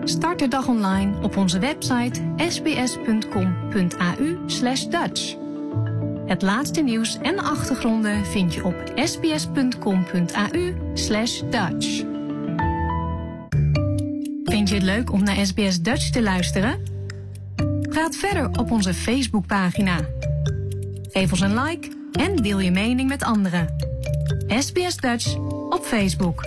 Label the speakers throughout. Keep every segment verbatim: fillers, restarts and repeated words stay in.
Speaker 1: Start de dag online op onze website sbs.com.au slash Dutch. Het laatste nieuws en achtergronden vind je op sbs.com.au slash Dutch. Vind je het leuk om naar S B S Dutch te luisteren? Praat verder op onze Facebookpagina. Geef ons een like en deel je mening met anderen. S B S Dutch op Facebook.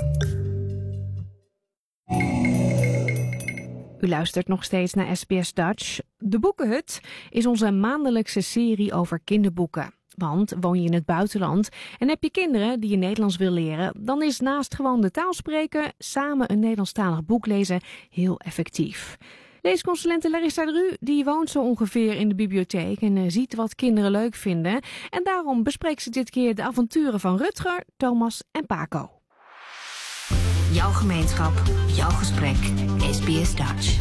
Speaker 2: U luistert nog steeds naar S B S Dutch. De Boekenhut is onze maandelijkse serie over kinderboeken. Want woon je in het buitenland en heb je kinderen die je Nederlands wil leren, dan is naast gewoon de taal spreken samen een Nederlandstalig boek lezen heel effectief. Leesconsulente Larissa Dru die woont zo ongeveer in de bibliotheek en uh, ziet wat kinderen leuk vinden. En daarom bespreekt ze dit keer de avonturen van Rutger, Thomas en Paco.
Speaker 3: Jouw gemeenschap, jouw gesprek, S B S Dutch.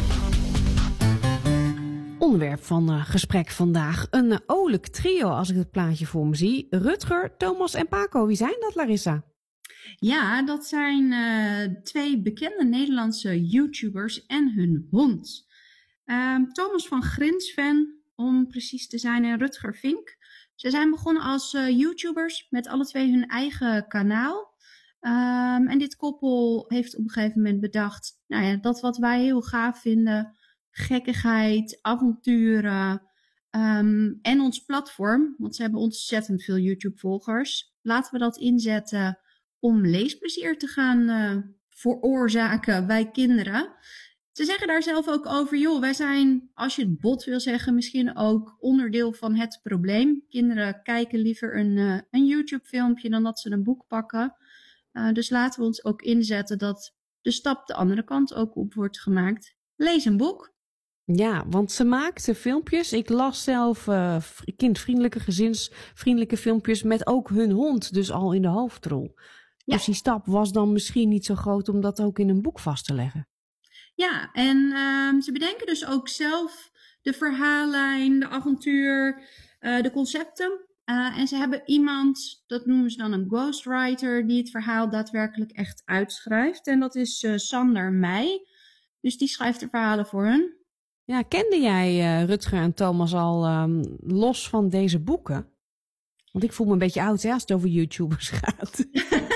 Speaker 2: Onderwerp van uh, gesprek vandaag. Een uh, olijk trio als ik het plaatje voor me zie. Rutger, Thomas en Paco. Wie zijn dat, Larissa?
Speaker 4: Ja, dat zijn uh, twee bekende Nederlandse YouTubers en hun hond. Uh, Thomas van Grinsven, om precies te zijn, en Rutger Vink. Ze zijn begonnen als uh, YouTubers met alle twee hun eigen kanaal. Um, en dit koppel heeft op een gegeven moment bedacht, nou ja, dat wat wij heel gaaf vinden, gekkigheid, avonturen um, en ons platform, want ze hebben ontzettend veel YouTube-volgers. Laten we dat inzetten om leesplezier te gaan uh, veroorzaken bij kinderen. Ze zeggen daar zelf ook over, joh, wij zijn, als je het bot wil zeggen, misschien ook onderdeel van het probleem. Kinderen kijken liever een, uh, een YouTube-filmpje dan dat ze een boek pakken. Uh, dus laten we ons ook inzetten dat de stap de andere kant ook op wordt gemaakt. Lees een boek.
Speaker 2: Ja, want ze maakten filmpjes. Ik las zelf uh, kindvriendelijke, gezinsvriendelijke filmpjes met ook hun hond dus al in de hoofdrol. Ja. Dus die stap was dan misschien niet zo groot om dat ook in een boek vast te leggen.
Speaker 4: Ja, en uh, ze bedenken dus ook zelf de verhaallijn, de avontuur, uh, de concepten. Uh, en ze hebben iemand, dat noemen ze dan een ghostwriter, die het verhaal daadwerkelijk echt uitschrijft. En dat is uh, Sander Meij. Dus die schrijft de verhalen voor hun.
Speaker 2: Ja, kende jij uh, Rutger en Thomas al um, los van deze boeken? Want ik voel me een beetje oud hè, als het over YouTubers gaat.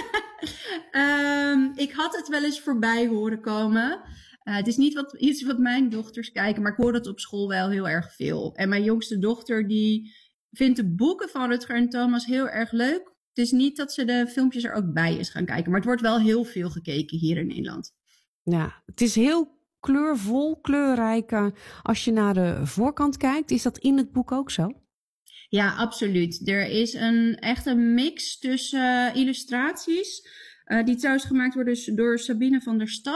Speaker 4: um, ik had het wel eens voorbij horen komen. Uh, het is niet wat, iets wat mijn dochters kijken, maar ik hoor het op school wel heel erg veel. En mijn jongste dochter die vindt de boeken van Rutger en Thomas heel erg leuk. Het is niet dat ze de filmpjes er ook bij is gaan kijken, maar het wordt wel heel veel gekeken hier in Nederland.
Speaker 2: Ja, het is heel kleurvol, kleurrijk. Uh, als je naar de voorkant kijkt, is dat in het boek ook zo?
Speaker 4: Ja, absoluut. Er is een echt een mix tussen uh, illustraties, uh, die trouwens gemaakt worden door Sabine van der Stad.